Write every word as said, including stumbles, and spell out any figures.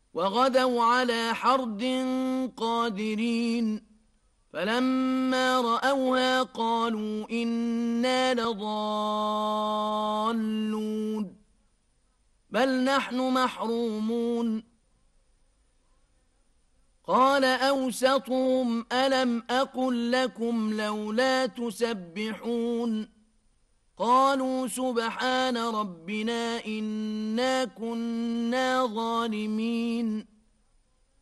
وغدوا على حرد قادرين فلما رأوها قالوا إنا لضالون بل نحن محرومون قال أوسطهم ألم أقل لكم لولا تسبحون قالوا سبحان ربنا إنا كنا ظالمين